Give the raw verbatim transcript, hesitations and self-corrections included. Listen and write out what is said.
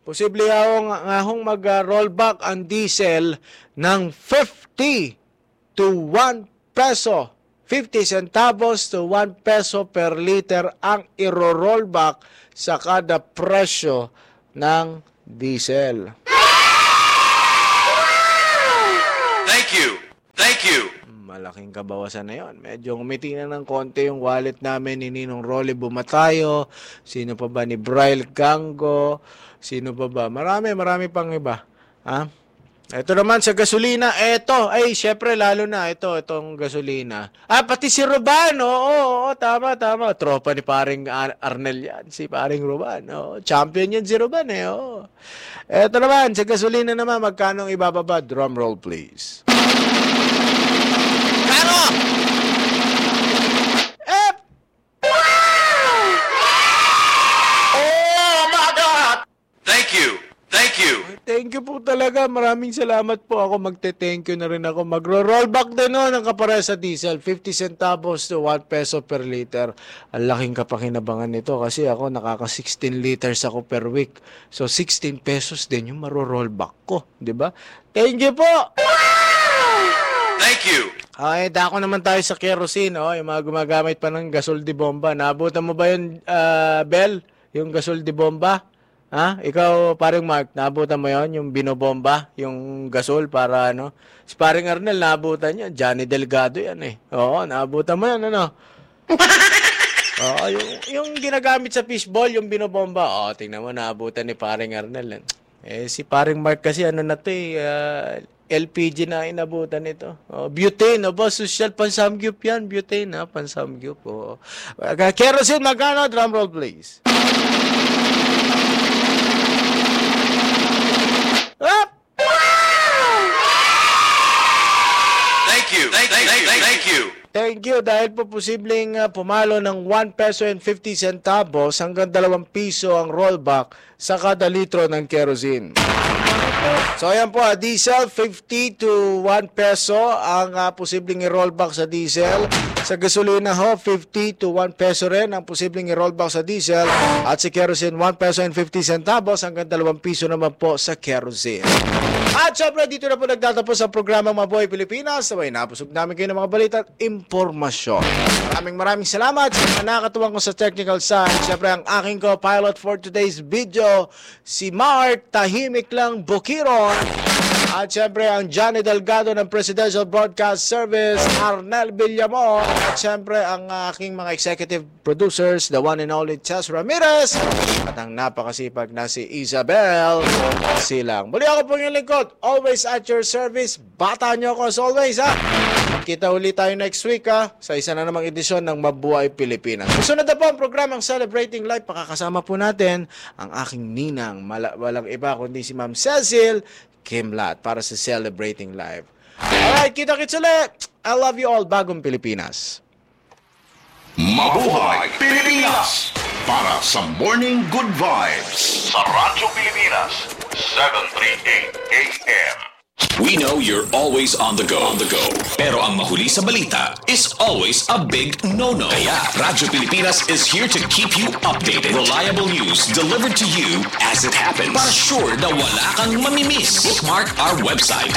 posible nga nga hong mag-rollback ang diesel ng fifty to one peso. fifty centavos to one peso per liter ang iro-rollback sa kada presyo ng diesel. Thank you. Thank you. Malaking kabawasan na yon. Medyo umiti na ng konti yung wallet namin ni Ninong Rolly Bumatayo. Sino pa ba? Ni Braille Gango. Sino pa ba? Marami, marami pang iba. Ha? Ito naman sa gasolina. Ito, ay, syempre, lalo na. Ito, itong gasolina. Ah, pati si Ruban. Oo, oo, tama, tama. Tropa ni paring Ar- Arnel yan. Si paring Ruban. Oo, champion yan si Ruban eh. Oo. Ito naman, sa gasolina naman, magkano ibababa? Drum roll, please. Kano? Eh! Oh my God! Thank you. Thank you. Thank you po talaga. Maraming salamat po. Ako magte-thank you na rin ako. Magro-rollback din no, ng kapare sa diesel. fifty centavos to one peso per liter. Ang laking kapakinabangan nito kasi ako nakaka sixteen liters ako per week. So sixteen pesos din yung maro-rollback ko. Diba? Thank you po! Thank you. Ay, dako naman tayo sa kerosene. Oh, yung mga gumagamit pa ng gasol de bomba. Naabutan mo ba yun, uh, Bel? Yung gasol de bomba? Ha? Ikaw, paring Mark, naabutan mo yon yung binobomba, yung gasol para ano? Si paring Arnel, naabutan yan. Johnny Delgado yan eh. Oo, naabutan mo yan, ano? Oo, yung, yung ginagamit sa fishball, yung binobomba. Oo, tingnan mo, naabutan ni paring Arnel. Eh, si paring Mark kasi ano na to eh, uh, L P G na inabutan ito. Oh, butane, oh, boss, social pansamgyup yan. Butane, ha, pansamgyup. Oh. Kerosene, magkano? Drum roll, please. Up! Thank you. Thank, thank, thank, thank you. Thank you. Dahil po posibleng uh, pumalo ng one peso and fifty centavos hanggang dalawang piso ang rollback sa kada litro ng kerosene. So ayan po, uh, diesel fifty to one peso ang uh, posibleng i-rollback sa diesel. Sa gasolina ho, fifty to one peso rin ang posibleng i-rollback sa diesel. At sa kerosene, one peso and fifty centavos hanggang dalawang piso naman po sa kerosene. At syempre, dito na po nagtatapos ang programang Mabuhay Pilipinas. Sabay, napusog namin kayo ng mga balita at impormasyon. Maraming maraming salamat sa mga nakakatuwang ko sa technical side. Syempre, ang aking co-pilot for today's video, si Mark Tahimik lang Bukiron. At syempre, ang Johnny Delgado ng Presidential Broadcast Service, Arnel Villamor. At syempre, ang aking mga executive producers, the one and only Chas Ramirez. At ang napakasipag na si Isabel Silang. Muli ako po yung lingkod. Always at your service. Bata nyo ako as always, ha? Kita ulit tayo next week, ha? Sa isa na namang edisyon ng Mabuhay Pilipinas. Susunod na po ang programang Celebrating Life. Pakakasama po natin ang aking ninang. Mala- walang iba kundi si Ma'am Cecil Kimlat para sa Celebrating Life. Alright, kita-kits ulit. I love you all. Bagong Pilipinas. Mabuhay Pilipinas! Para sa Morning Good Vibes sa Radyo Pilipinas, seven thirty-eight A M. We know you're always on the go. On the go. Pero ang mahuli sa balita is always a big no-no. Kaya Radyo Pilipinas is here to keep you updated. Reliable news delivered to you as it happens. Para sure na wala kang mamimiss. Bookmark our website